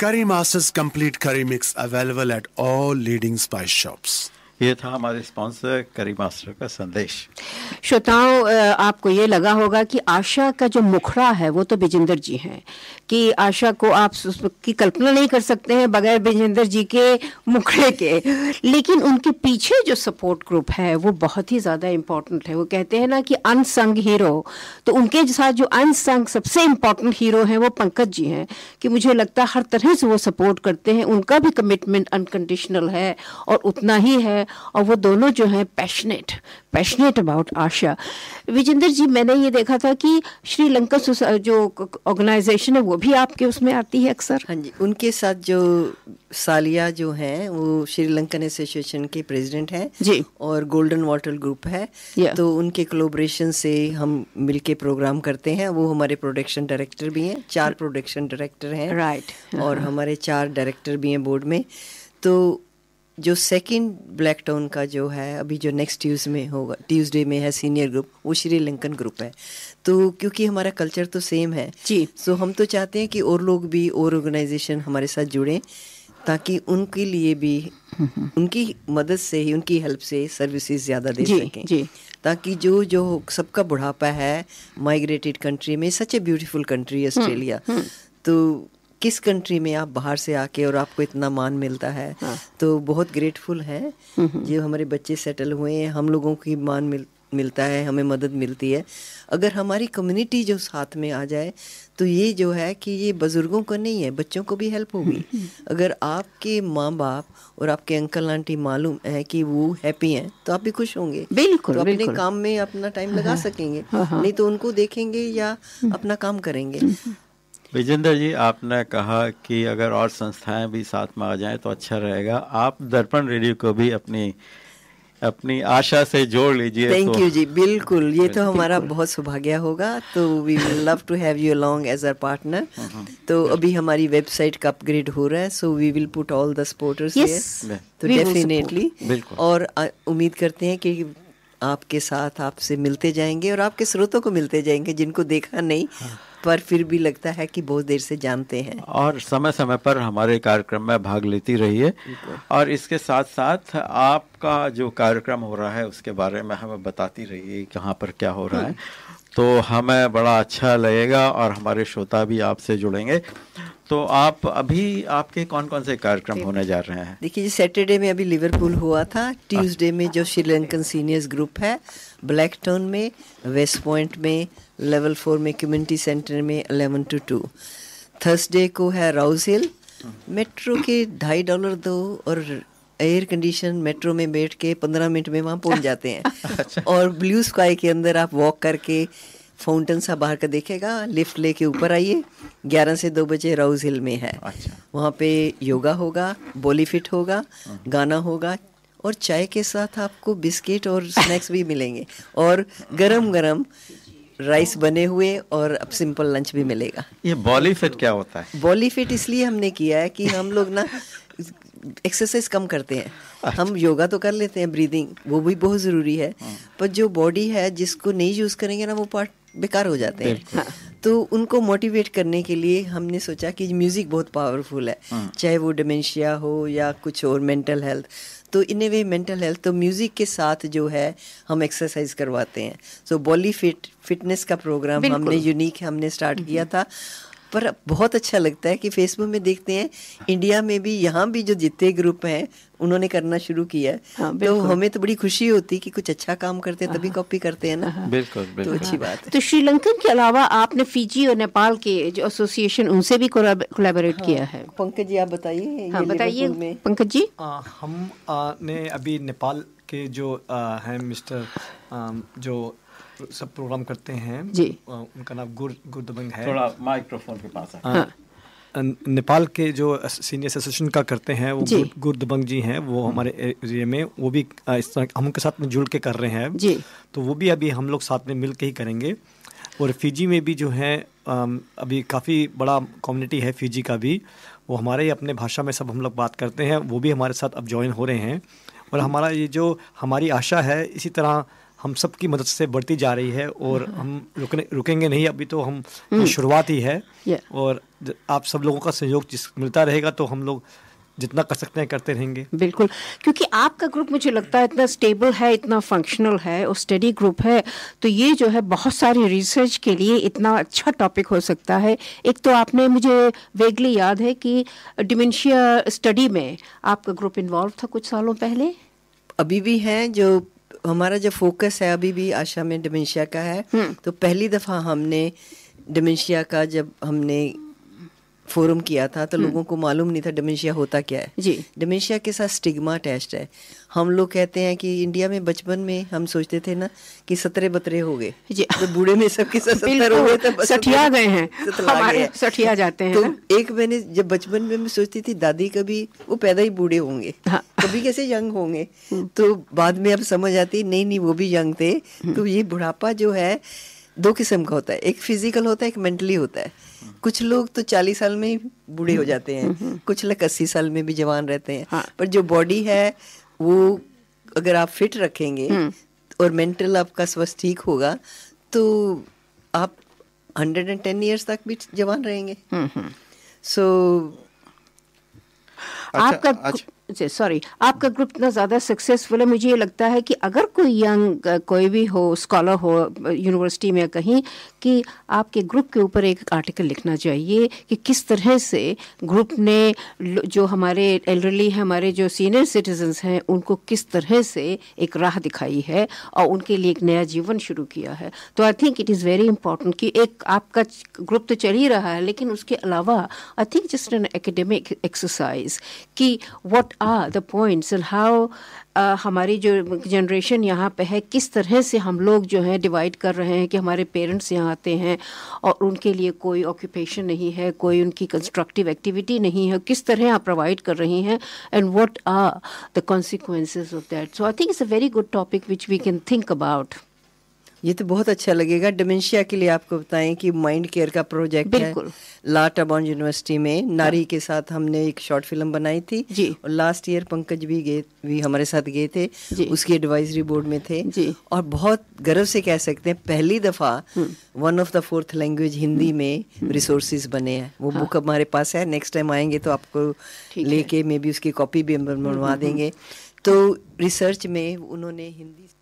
Curry Masters Complete Curry Mix available at all leading spice shops. ये था हमारे sponsor करी मास्टर का संदेश। श्रोताओं, आपको ये लगा होगा कि आशा का जो मुखड़ा है वो तो विजेंद्र जी हैं, कि आशा को आप उसकी कल्पना नहीं कर सकते हैं बगैर विजेंद्र जी के मुखड़े के, लेकिन उनके पीछे जो सपोर्ट ग्रुप है वो बहुत ही ज़्यादा इम्पोर्टेंट है। वो कहते हैं ना कि अनसंग हीरो, तो उनके साथ जो अनसंग सबसे इम्पोर्टेंट हीरो हैं वो पंकज जी हैं, कि मुझे लगता है हर तरह से वो सपोर्ट करते हैं, उनका भी कमिटमेंट अनकंडीशनल है और उतना ही है, और वो दोनों जो हैं पैशनेट अबाउट आशा। विजेंद्र जी, मैंने ये देखा था कि श्रीलंका जो ऑर्गेनाइजेशन है वो भी आपके उसमें आती है अक्सर। हाँ जी, उनके साथ जो सालिया जो हैं वो श्रीलंकन एसोसिएशन के प्रेसिडेंट हैं जी, और गोल्डन वाटर ग्रुप है, तो उनके कोलैबोरेशन से हम मिलके प्रोग्राम करते हैं। वो हमारे प्रोडक्शन डायरेक्टर भी हैं, 4 प्रोडक्शन डायरेक्टर हैं, राइट, और हमारे 4 डायरेक्टर भी हैं बोर्ड में। तो जो सेकंड ब्लैक टाउन का जो है अभी जो नेक्स्ट ट्यूसडे में है सीनियर ग्रुप, वो श्रीलंकन ग्रुप है। तो क्योंकि हमारा कल्चर तो सेम है जी, सो हम तो चाहते हैं कि और लोग भी और ऑर्गेनाइजेशन हमारे साथ जुड़ें, ताकि उनके लिए भी उनकी मदद से ही, उनकी हेल्प से सर्विसेज ज़्यादा दे सकें जी, ताकि जो सबका बुढ़ापा है माइग्रेटेड कंट्री में, सच ए ब्यूटीफुल कंट्री ऑस्ट्रेलिया, तो किस कंट्री में आप बाहर से आके और आपको इतना मान मिलता है, तो बहुत ग्रेटफुल है जो हमारे बच्चे सेटल हुए हैं, हम लोगों की मान मिलता है, हमें मदद मिलती है। अगर हमारी कम्युनिटी जो साथ में आ जाए तो ये जो है कि ये बुजुर्गों को नहीं है, बच्चों को भी हेल्प होगी। अगर आपके माँ बाप और आपके अंकल आंटी मालूम है कि वो हैप्पी हैं तो आप भी खुश होंगे, बिल्कुल, तो अपने काम में अपना टाइम लगा सकेंगे, नहीं तो उनको देखेंगे या अपना काम करेंगे। विजेंद्र जी, आपने कहा कि अगर और संस्थाएं भी साथ में आ जाएं तो अच्छा रहेगा। आप दर्पण रेडियो को भी अपनी आशा से जोड़ लीजिए। थैंक यू जी, बिल्कुल, ये तो हमारा बहुत सौभाग्य होगा। तो we will love to have you along as our partner. तो अभी हमारी वेबसाइट का अपग्रेड हो रहा है, so we will put all the supporters here, तो डेफिनेटली, और उम्मीद करते हैं कि आपके साथ आपसे मिलते जाएंगे और आपके स्रोतों को मिलते जाएंगे जिनको देखा नहीं पर फिर भी लगता है कि बहुत देर से जानते हैं, और समय समय पर हमारे कार्यक्रम में भाग लेती रहिए। और इसके साथ साथ आपका जो कार्यक्रम हो रहा है उसके बारे में हमें बताती रहिए कहाँ पर क्या हो रहा है, तो हमें बड़ा अच्छा लगेगा और हमारे श्रोता भी आपसे जुड़ेंगे। तो आपके कौन कौन से कार्यक्रम होने जा रहे हैं? देखिए, सैटरडे में अभी लिवरपूल हुआ था, ट्यूसडे में जो श्रीलंकन सीनियर्स ग्रुप है ब्लैक टाउन में, वेस्ट पॉइंट में, लेवल 4 में कम्युनिटी सेंटर में 11 to 2। थर्सडे को है राउज हिल, मेट्रो के $2.5 दो और एयर कंडीशन मेट्रो में बैठ के 15 मिनट में वहाँ पहुँच जाते हैं। और ब्लू स्काई के अंदर आप वॉक करके फाउंटेन सा बाहर का देखेगा, लिफ्ट लेके ऊपर आइए, 11 से 2 बजे राउज हिल में है। वहाँ पे योगा होगा, बॉली फिट होगा, गाना होगा, और चाय के साथ आपको बिस्किट और स्नैक्स भी मिलेंगे, और गरम गरम राइस बने हुए, और अब सिंपल लंच भी मिलेगा। ये बॉली फिट क्या होता है? बॉली फिट इसलिए हमने किया है कि हम लोग ना एक्सरसाइज कम करते हैं। हम योगा तो कर लेते हैं, ब्रीदिंग वो भी बहुत ज़रूरी है, पर जो बॉडी है जिसको नहीं यूज़ करेंगे ना वो पार्ट बेकार हो जाते हैं। तो उनको मोटिवेट करने के लिए हमने सोचा कि म्यूज़िक बहुत पावरफुल है, चाहे वो डिमेंशिया हो या कुछ और मेंटल हेल्थ, तो इन ए वे मेंटल हेल्थ, तो म्यूज़िक के साथ जो है हम एक्सरसाइज करवाते हैं। सो बॉली फिटनेस का प्रोग्राम हमने यूनिक हमने स्टार्ट किया था, पर बहुत अच्छा लगता है कि फेसबुक में देखते हैं इंडिया में भी, यहाँ भी जो जितने ग्रुप हैं उन्होंने करना शुरू किया है, तो हमें तो बड़ी खुशी होती है कि कुछ अच्छा काम करते हैं तभी कॉपी करते हैं ना। बिल्कुल, तो अच्छी बात है। तो श्रीलंकन के अलावा आपने फिजी और नेपाल के जो एसोसिएशन उनसे भी कोलैबोरेट किया है। पंकज जी, आप बताइए। बताइए पंकज जी। हम ने अभी नेपाल के जो हैं मिस्टर जो सब प्रोग्राम करते हैं जी, उनका नाम गुरदबंग है। थोड़ा माइक्रोफोन के पास है। नेपाल के जो सीनियर एसोसिएशन का करते हैं वो गुरदबंग जी हैं, वो हमारे एरिया में वो भी इस तरह हम उनके साथ में जुड़ के कर रहे हैं जी, तो वो भी अभी हम लोग साथ में मिल के ही करेंगे। और फिजी में भी जो है अभी काफ़ी बड़ा कम्युनिटी है फिजी का भी, वो हमारे अपने भाषा में सब हम लोग बात करते हैं, वो भी हमारे साथ अब ज्वाइन हो रहे हैं। और हमारा ये जो हमारी आशा है, इसी तरह हम सबकी मदद से बढ़ती जा रही है और हम रुकेंगे नहीं, अभी तो हम शुरुआत ही है। और आप सब लोगों का सहयोग जिस मिलता रहेगा तो हम लोग जितना कर सकते हैं करते रहेंगे। बिल्कुल, क्योंकि आपका ग्रुप मुझे लगता है इतना स्टेबल है, इतना फंक्शनल है और स्टडी ग्रुप है, तो ये जो है बहुत सारी रिसर्च के लिए इतना अच्छा टॉपिक हो सकता है। एक तो आपने, मुझे वेगली याद है कि डिमेंशिया स्टडी में आपका ग्रुप इन्वॉल्व था कुछ सालों पहले। अभी भी है, जो हमारा जो फोकस है अभी भी आशा में डिमेंशिया का है। तो पहली दफ़ा हमने डिमेंशिया का जब हमने फोरम किया था तो लोगों को मालूम नहीं था डिमेंशिया होता क्या है जी। डिमेंशिया के साथ स्टिग्मा अटैच्ड है। हम लोग कहते हैं कि इंडिया में बचपन में हम सोचते थे ना कि 17 हो गए तो बूढ़े में सबके 70 हो गए तो सठिया गए हैं, हमारे सठिया जाते हैं। तो एक मैंने जब बचपन में मैं सोचती थी दादी कभी वो पैदा ही बूढ़े होंगे, कभी कैसे यंग होंगे। तो बाद में अब समझ आती नहीं वो भी यंग थे। तो ये बुढ़ापा जो है 2 किस्म का होता है, एक फिजिकल होता है, एक मेंटली होता है। कुछ लोग तो 40 साल में ही बूढ़े हो जाते हैं, कुछ लोग 80 साल में भी जवान रहते हैं। हाँ। पर जो बॉडी है वो अगर आप फिट रखेंगे और मेंटल आपका स्वास्थ्य ठीक होगा तो आप 110 ईयर्स तक भी जवान रहेंगे। सो आपका ग्रुप इतना ज़्यादा सक्सेसफुल है, मुझे ये लगता है कि अगर कोई यंग कोई भी हो, स्कॉलर हो यूनिवर्सिटी में कहीं, कि आपके ग्रुप के ऊपर एक आर्टिकल लिखना चाहिए कि किस तरह से ग्रुप ने जो हमारे एल्डरली हैं, हमारे जो सीनियर सिटीजन्स हैं, उनको किस तरह से एक राह दिखाई है और उनके लिए एक नया जीवन शुरू किया है। तो I think it is very important कि एक आपका ग्रुप तो चल ही रहा है, लेकिन उसके अलावा I think just an academic exercise कि what are the points and how हमारी जो जनरेशन यहाँ पे है, किस तरह से हम लोग जो है डिवाइड कर रहे हैं कि हमारे पेरेंट्स यहाँ आते हैं और उनके लिए कोई ऑक्यूपेशन नहीं है, कोई उनकी कंस्ट्रक्टिव एक्टिविटी नहीं है, किस तरह आप प्रोवाइड कर रही हैं and what are the consequences of that. So I think it's a very good topic which we can think about. ये तो बहुत अच्छा लगेगा। डिमेंशिया के लिए आपको बताएं कि माइंड केयर का प्रोजेक्ट है ला टबॉन यूनिवर्सिटी में, नारी के साथ हमने एक शॉर्ट फिल्म बनाई थी जी। और लास्ट ईयर पंकज भी हमारे साथ गए थे, उसकी एडवाइजरी बोर्ड में थे जी। और बहुत गर्व से कह सकते हैं पहली दफ़ा 1 of the 4th language Hindi में रिसोर्सेज बने हैं। वो बुक हमारे पास है, नेक्स्ट टाइम आएंगे तो आपको लेके मे बी उसकी कॉपी भी हम बनवा देंगे। तो रिसर्च में उन्होंने हिंदी